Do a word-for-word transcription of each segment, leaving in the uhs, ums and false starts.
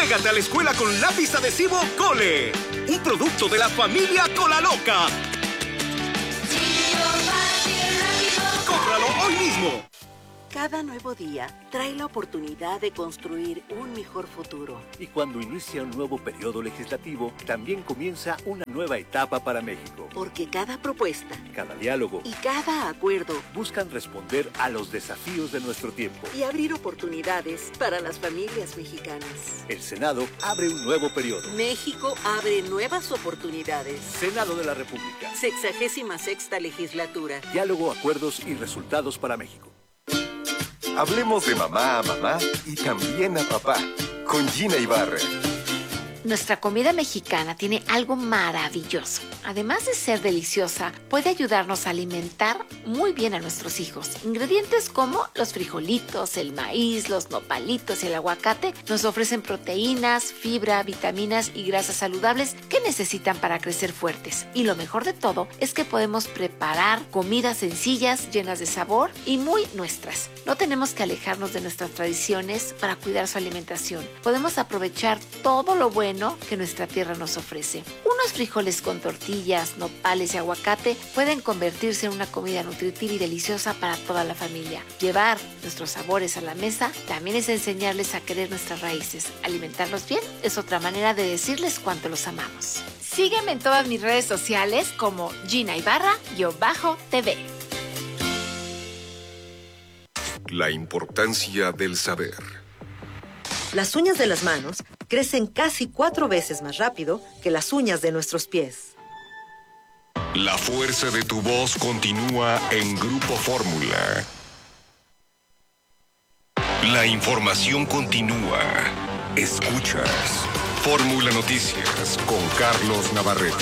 Entrégate a la escuela con lápiz adhesivo Cole, un producto de la familia Colaloca. ¡Cómpralo hoy mismo! Cada nuevo día trae la oportunidad de construir un mejor futuro. Y cuando inicia un nuevo periodo legislativo, también comienza una nueva etapa para México. Porque cada propuesta, cada diálogo y cada acuerdo buscan responder a los desafíos de nuestro tiempo y abrir oportunidades para las familias mexicanas. El Senado abre un nuevo periodo. México abre nuevas oportunidades. Senado de la República. Sexagésima sexta legislatura. Diálogo, acuerdos y resultados para México. Hablemos de mamá a mamá y también a papá, con Gina Ibarra. Nuestra comida mexicana tiene algo maravilloso. Además de ser deliciosa, puede ayudarnos a alimentar muy bien a nuestros hijos. Ingredientes como los frijolitos, el maíz, los nopalitos y el aguacate nos ofrecen proteínas, fibra, vitaminas y grasas saludables que necesitan para crecer fuertes. Y lo mejor de todo es que podemos preparar comidas sencillas, llenas de sabor y muy nuestras. No tenemos que alejarnos de nuestras tradiciones para cuidar su alimentación. Podemos aprovechar todo lo bueno que nuestra tierra nos ofrece. Unos frijoles con tortillas, nopales y aguacate pueden convertirse en una comida nutritiva y deliciosa para toda la familia. Llevar nuestros sabores a la mesa también es enseñarles a querer nuestras raíces. Alimentarlos bien es otra manera de decirles cuánto los amamos. Sígueme en todas mis redes sociales como Gina Ibarra-T V. La importancia del saber. Las uñas de las manos crecen casi cuatro veces más rápido que las uñas de nuestros pies. La fuerza de tu voz continúa en Grupo Fórmula. La información continúa. Escuchas Fórmula Noticias con Carlos Navarrete.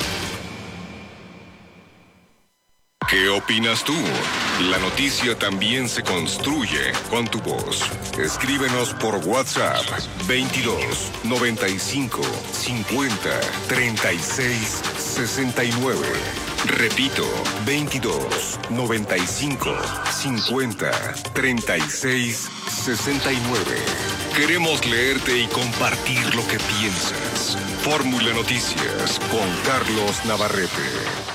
¿Qué opinas tú? La noticia también se construye con tu voz. Escríbenos por WhatsApp veintidós, noventa y cinco, cincuenta, treinta y seis, sesenta y nueve. Repito, veintidós, noventa y cinco, cincuenta, treinta y seis, sesenta y nueve. Queremos leerte y compartir lo que piensas. Fórmula Noticias con Carlos Navarrete.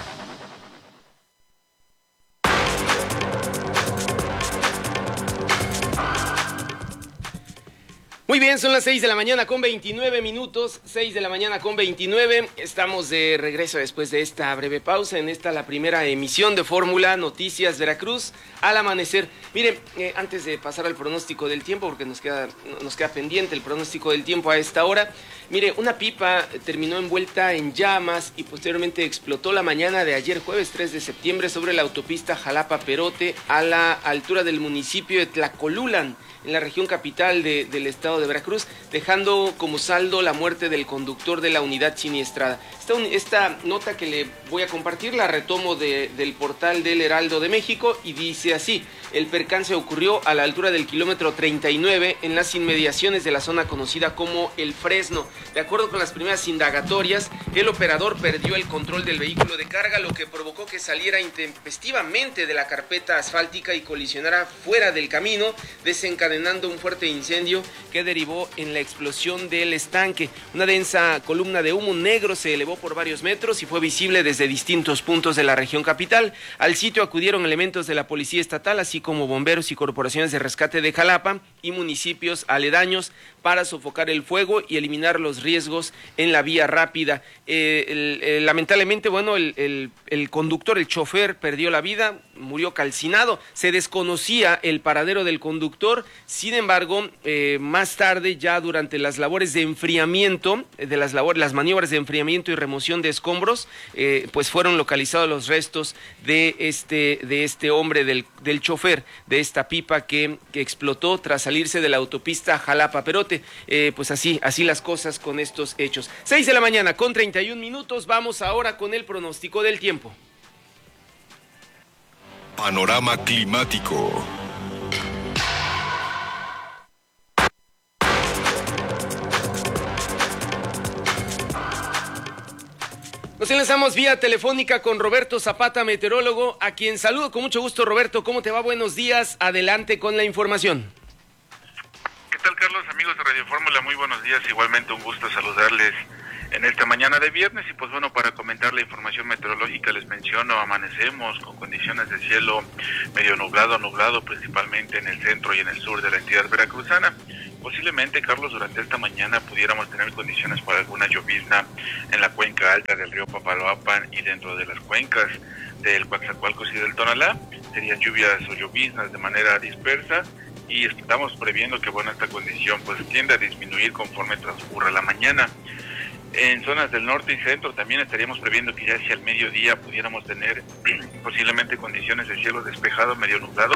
Muy bien, son las seis de la mañana con veintinueve minutos, seis de la mañana con veintinueve. Estamos de regreso después de esta breve pausa en esta la primera emisión de Fórmula Noticias Veracruz al amanecer. Miren, eh, antes de pasar al pronóstico del tiempo, porque nos queda, nos queda pendiente el pronóstico del tiempo a esta hora. Mire, una pipa terminó envuelta en llamas y posteriormente explotó la mañana de ayer jueves tres de septiembre sobre la autopista Jalapa-Perote a la altura del municipio de Tlacolulan, en la región capital de, del estado de Veracruz, dejando como saldo la muerte del conductor de la unidad siniestrada. Esta, esta nota que le voy a compartir la retomo de, del portal del Heraldo de México y dice así: el percance ocurrió a la altura del kilómetro treinta y nueve en las inmediaciones de la zona conocida como El Fresno. De acuerdo con las primeras indagatorias, el operador perdió el control del vehículo de carga, lo que provocó que saliera intempestivamente de la carpeta asfáltica y colisionara fuera del camino, desencadenando un fuerte incendio que derivó en la explosión del estanque. Una densa columna de humo negro se elevó por varios metros y fue visible desde distintos puntos de la región capital. Al sitio acudieron elementos de la Policía Estatal, así como bomberos y corporaciones de rescate de Jalapa y municipios aledaños para sofocar el fuego y eliminar los riesgos en la vía rápida. Eh, el, el, lamentablemente, bueno, el, el, el conductor, el chofer, perdió la vida, murió calcinado. Se desconocía el paradero del conductor. Sin embargo, eh, más tarde, ya durante las labores de enfriamiento, de las labores, las maniobras de enfriamiento y remoción de escombros, eh, pues fueron localizados los restos de este, de este hombre, del, del chofer de esta pipa que, que explotó tras salirse de la autopista Jalapa-Perote. Eh, pues así, así las cosas con estos hechos. seis de la mañana con treinta y un minutos. Vamos ahora con el pronóstico del tiempo. Panorama climático. Nos enlazamos vía telefónica con Roberto Zapata, meteorólogo, a quien saludo con mucho gusto. Roberto, ¿cómo te va? Buenos días, adelante con la información. ¿Qué tal, Carlos? Amigos de Radio Fórmula, muy buenos días. Igualmente un gusto saludarles en esta mañana de viernes. Y pues bueno, para comentar la información meteorológica les menciono, amanecemos con condiciones de cielo medio nublado, nublado principalmente en el centro y en el sur de la entidad veracruzana. Posiblemente, Carlos, durante esta mañana pudiéramos tener condiciones para alguna llovizna en la cuenca alta del río Papaloapan y dentro de las cuencas del Coatzacoalcos y del Tonalá. Serían lluvias o lloviznas de manera dispersa. Y estamos previendo que bueno, esta condición pues tiende a disminuir conforme transcurra la mañana. En zonas del norte y centro también estaríamos previendo que ya hacia el mediodía pudiéramos tener posiblemente condiciones de cielo despejado, medio nublado.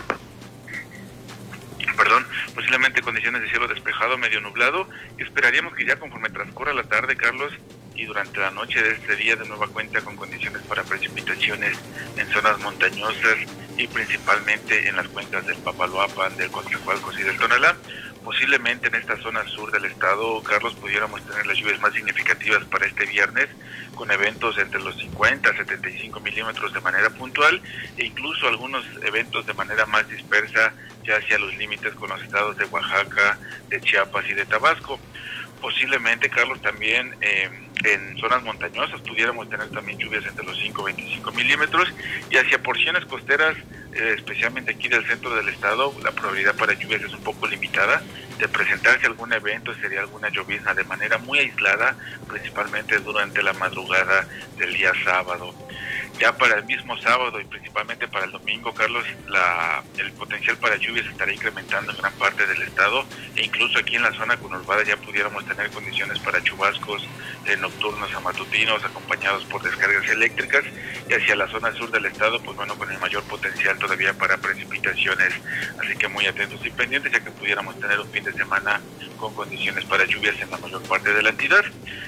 Perdón, posiblemente condiciones de cielo despejado, medio nublado. Y esperaríamos que ya conforme transcurra la tarde, Carlos, y durante la noche de este día de nueva cuenta con condiciones para precipitaciones en zonas montañosas y principalmente en las cuencas del Papaloapan, del Coatzacoalcos y del Tonalá. Posiblemente en esta zona sur del estado, Carlos, pudiéramos tener las lluvias más significativas para este viernes, con eventos entre los cincuenta a setenta y cinco milímetros de manera puntual e incluso algunos eventos de manera más dispersa ya hacia los límites con los estados de Oaxaca, de Chiapas y de Tabasco. Posiblemente, Carlos, también eh, en zonas montañosas pudiéramos tener también lluvias entre los cinco a veinticinco milímetros y hacia porciones costeras, eh, especialmente aquí del centro del estado, la probabilidad para lluvias es un poco limitada. De presentarse algún evento sería alguna llovizna de manera muy aislada, principalmente durante la madrugada del día sábado. Ya para el mismo sábado y principalmente para el domingo, Carlos, la, el potencial para lluvias estará incrementando en gran parte del estado e incluso aquí en la zona conurbada ya pudiéramos tener condiciones para chubascos eh, nocturnos a matutinos acompañados por descargas eléctricas y hacia la zona sur del estado, pues bueno, con el mayor potencial todavía para precipitaciones. Así que muy atentos y pendientes ya que pudiéramos tener un fin de semana con condiciones para lluvias en la mayor parte de la entidad.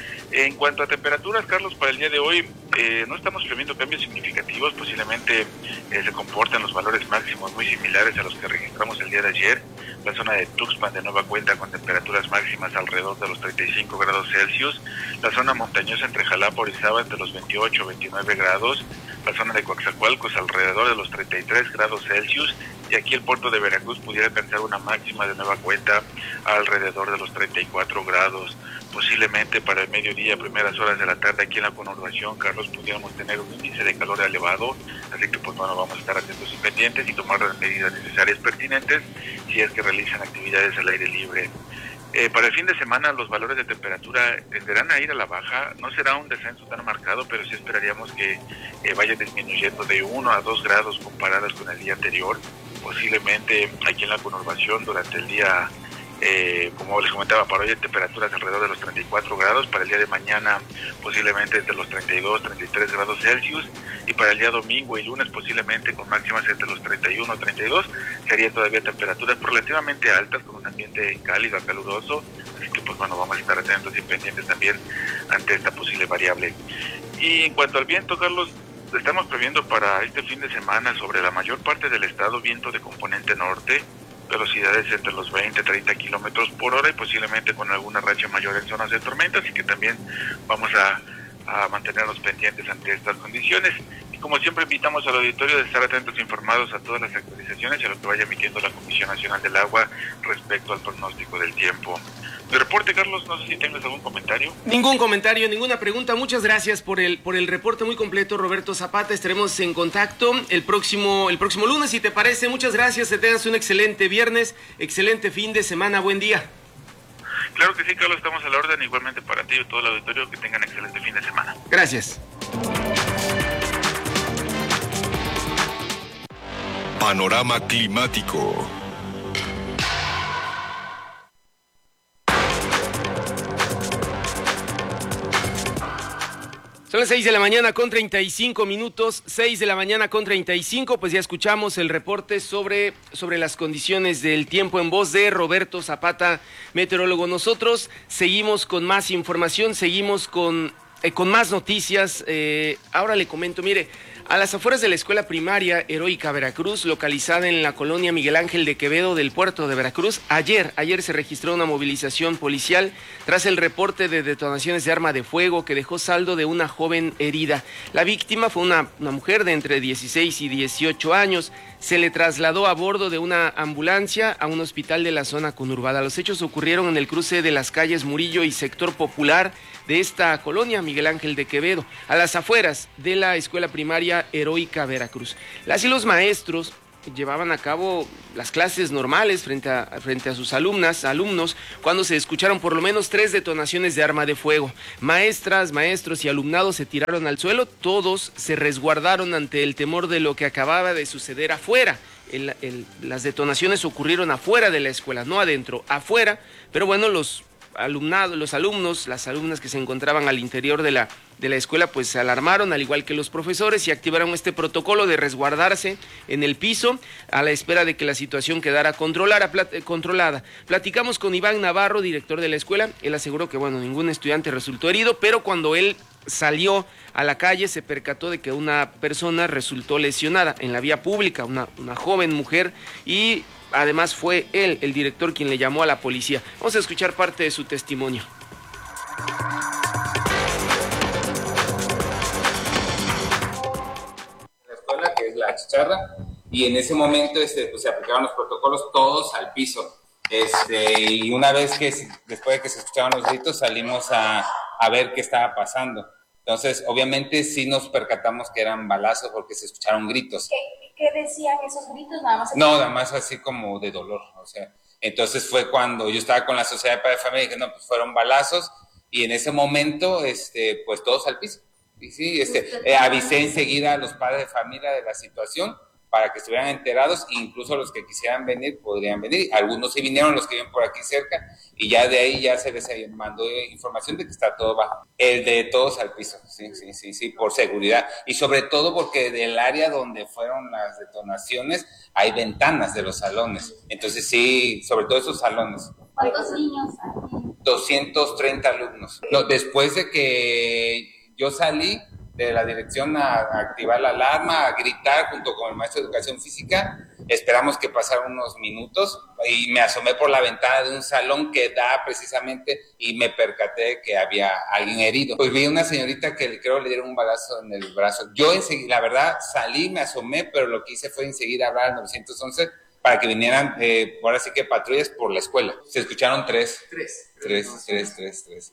En cuanto a temperaturas, Carlos, para el día de hoy eh, no estamos previendo cambios significativos, posiblemente eh, se comportan los valores máximos muy similares a los que registramos el día de ayer. La zona de Tuxpan de nueva cuenta con temperaturas máximas alrededor de los treinta y cinco grados Celsius, la zona montañosa entre Jalapa y Orizaba entre los veintiocho a veintinueve grados, la zona de Coatzacoalcos alrededor de los treinta y tres grados Celsius y aquí el puerto de Veracruz pudiera alcanzar una máxima de nueva cuenta alrededor de los treinta y cuatro grados. Posiblemente para el mediodía, primeras horas de la tarde aquí en la conurbación, Carlos, pudiéramos tener un índice de calor elevado, así que pues bueno, vamos a estar atentos y pendientes y tomar las medidas necesarias pertinentes si es que realizan actividades al aire libre. Eh, para el fin de semana los valores de temperatura tenderán a ir a la baja, no será un descenso tan marcado, pero sí esperaríamos que eh, vayan disminuyendo de uno a dos grados comparadas con el día anterior. Posiblemente aquí en la conurbación durante el día, eh, como les comentaba, para hoy hay temperaturas alrededor de los treinta y cuatro grados, para el día de mañana posiblemente entre los treinta y dos, treinta y tres grados Celsius y para el día domingo y lunes posiblemente con máximas entre los treinta y uno a treinta y dos, serían todavía temperaturas relativamente altas con un ambiente cálido a caluroso, así que pues bueno, vamos a estar atentos y pendientes también ante esta posible variable. Y en cuanto al viento, Carlos, estamos previendo para este fin de semana sobre la mayor parte del estado viento de componente norte, velocidades entre los veinte a treinta kilómetros por hora y posiblemente con alguna racha mayor en zonas de tormentas, y que también vamos a, a mantenernos pendientes ante estas condiciones. Y como siempre invitamos al auditorio de estar atentos e informados a todas las actualizaciones y a lo que vaya emitiendo la Comisión Nacional del Agua respecto al pronóstico del tiempo. De reporte, Carlos, no sé si tengas algún comentario. Ningún comentario, ninguna pregunta. Muchas gracias por el por el reporte muy completo, Roberto Zapata. Estaremos en contacto el próximo el próximo lunes, si te parece. Muchas gracias, que tengas un excelente viernes, excelente fin de semana, buen día. Claro que sí, Carlos, estamos a la orden. Igualmente para ti y todo el auditorio, que tengan excelente fin de semana. Gracias. Panorama climático. Son las seis de la mañana con treinta y cinco minutos, seis de la mañana con treinta y cinco, pues ya escuchamos el reporte sobre, sobre las condiciones del tiempo en voz de Roberto Zapata, meteorólogo. Nosotros seguimos con más información, seguimos con, eh, con más noticias. Eh, ahora le comento, mire, A las afueras de la escuela primaria Heroica Veracruz, localizada en la colonia Miguel Ángel de Quevedo del puerto de Veracruz, ayer, ayer se registró una movilización policial tras el reporte de detonaciones de arma de fuego que dejó saldo de una joven herida. La víctima fue una, una mujer de entre dieciséis y dieciocho años. Se le trasladó a bordo de una ambulancia a un hospital de la zona conurbada. Los hechos ocurrieron en el cruce de las calles Murillo y Sector Popular de esta colonia Miguel Ángel de Quevedo, a las afueras de la escuela primaria Heroica Veracruz. Las y los maestros llevaban a cabo las clases normales frente a, frente a sus alumnas, alumnos, cuando se escucharon por lo menos tres detonaciones de arma de fuego. Maestras, maestros y alumnados se tiraron al suelo, todos se resguardaron ante el temor de lo que acababa de suceder afuera. El, el, las detonaciones ocurrieron afuera de la escuela, no adentro, afuera, pero bueno, los alumnados, los alumnos, las alumnas que se encontraban al interior de la, de la escuela, pues se alarmaron, al igual que los profesores, y activaron este protocolo de resguardarse en el piso a la espera de que la situación quedara controlada. controlada. Platicamos con Iván Navarro, director de la escuela. Él aseguró que, bueno, ningún estudiante resultó herido, pero cuando él salió a la calle se percató de que una persona resultó lesionada en la vía pública, una, una joven mujer, y además fue él, el director, quien le llamó a la policía. Vamos a escuchar parte de su testimonio. La escuela, que es la chicharra, y en ese momento este, pues, se aplicaron los protocolos todos al piso. Este, y una vez que, después de que se escuchaban los gritos, salimos a, a ver qué estaba pasando. Entonces, obviamente, sí nos percatamos que eran balazos porque se escucharon gritos. ¿Qué, qué decían esos gritos? Nada más. No, nada más así como de dolor, o sea. Entonces fue cuando yo estaba con la Sociedad de Padres de Familia y dije, no, pues fueron balazos, y en ese momento, este, pues todos al piso. Y sí, este, eh, avisé enseguida a los padres de familia de la situación para que estuvieran enterados, incluso los que quisieran venir podrían venir. Algunos sí vinieron, los que viven por aquí cerca, y ya de ahí ya se les mandó información de que está todo bajo. El de todos al piso, sí, sí, sí, sí, por seguridad. Y sobre todo porque del área donde fueron las detonaciones hay ventanas de los salones. Entonces sí, sobre todo esos salones. ¿Cuántos niños hay? doscientos treinta alumnos. No, después de que yo salí de la dirección a, a activar la alarma, a gritar junto con el maestro de educación física, esperamos que pasaran unos minutos y me asomé por la ventana de un salón que da precisamente y me percaté que había alguien herido. Pues vi a una señorita que creo le dieron un balazo en el brazo. Yo enseguida, la verdad, salí, me asomé, pero lo que hice fue enseguida hablar al nueve once para que vinieran, eh, ahora sí que patrullas por la escuela. Se escucharon tres. Tres. Tres, tres, tres, tres. tres.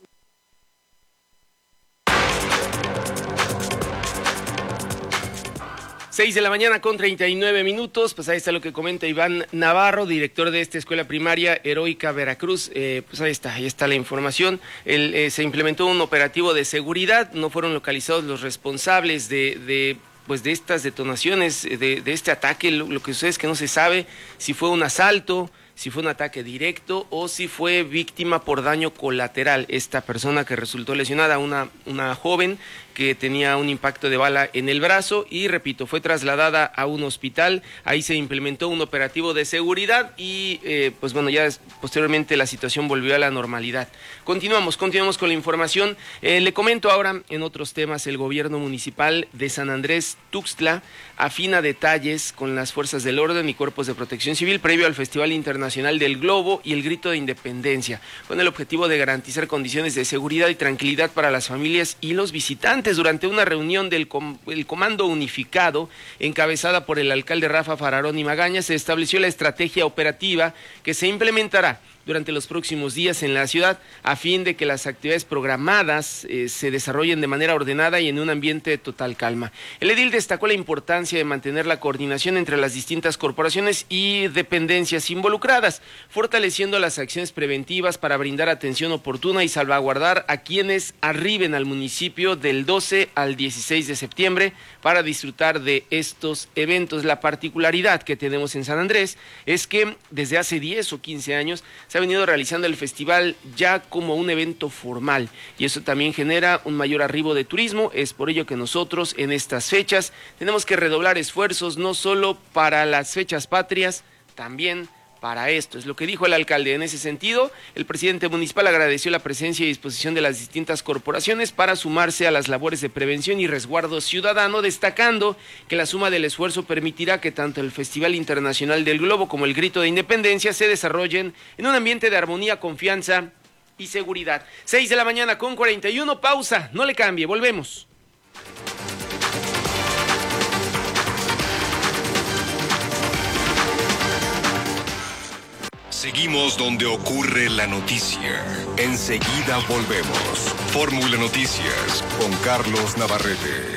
Seis de la mañana con treinta y nueve minutos, pues ahí está lo que comenta Iván Navarro, director de esta escuela primaria Heroica Veracruz. Eh, pues ahí está, ahí está la información. El, eh, se implementó un operativo de seguridad, no fueron localizados los responsables de, de pues de estas detonaciones, de, de este ataque. Lo, lo que sucede es que no se sabe si fue un asalto, si fue un ataque directo o si fue víctima por daño colateral. Esta persona que resultó lesionada, una, una joven que tenía un impacto de bala en el brazo y, repito, fue trasladada a un hospital. Ahí se implementó un operativo de seguridad y, eh, pues bueno, ya posteriormente la situación volvió a la normalidad. Continuamos, continuamos con la información. Eh, le comento ahora en otros temas, el gobierno municipal de San Andrés Tuxtla afina detalles con las fuerzas del orden y cuerpos de protección civil previo al Festival Internacional del Globo y el Grito de Independencia, con el objetivo de garantizar condiciones de seguridad y tranquilidad para las familias y los visitantes. Durante una reunión del com el Comando Unificado, encabezada por el alcalde Rafa Fararón y Magaña, se estableció la estrategia operativa que se implementará durante los próximos días en la ciudad a fin de que las actividades programadas eh, se desarrollen de manera ordenada y en un ambiente de total calma. El edil destacó la importancia de mantener la coordinación entre las distintas corporaciones y dependencias involucradas, fortaleciendo las acciones preventivas para brindar atención oportuna y salvaguardar a quienes arriben al municipio del doce al dieciséis de septiembre para disfrutar de estos eventos. La particularidad que tenemos en San Andrés es que desde hace diez o quince años se ha venido realizando el festival ya como un evento formal y eso también genera un mayor arribo de turismo. Es por ello que nosotros en estas fechas tenemos que redoblar esfuerzos no solo para las fechas patrias, también para esto. Es lo que dijo el alcalde. En ese sentido, el presidente municipal agradeció la presencia y disposición de las distintas corporaciones para sumarse a las labores de prevención y resguardo ciudadano, destacando que la suma del esfuerzo permitirá que tanto el Festival Internacional del Globo como el Grito de Independencia se desarrollen en un ambiente de armonía, confianza y seguridad. seis de la mañana con cuarenta y uno, pausa, no le cambie, volvemos. Seguimos donde ocurre la noticia. Enseguida volvemos. Fórmula Noticias con Carlos Navarrete.